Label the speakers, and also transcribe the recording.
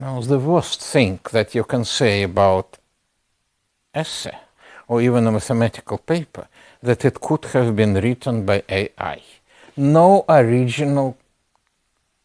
Speaker 1: Now, the worst thing that you can say about essay or even a mathematical paper, that it could have been written by AI. No original